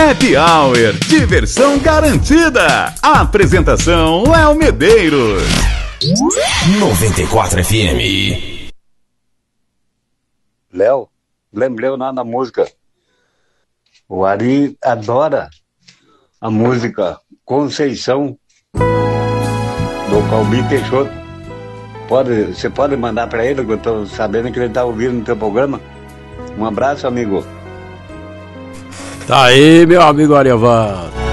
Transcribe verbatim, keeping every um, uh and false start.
Happy Hour, diversão garantida. Apresentação Léo Medeiros. noventa e quatro F M. Léo, lembrei o nome da música. O Ari adora a música Conceição, do Calbi Peixoto. Pode, você pode mandar para ele, que eu tô sabendo que ele tá ouvindo no teu programa. Um abraço, amigo. Tá aí, meu amigo Ariovaldo.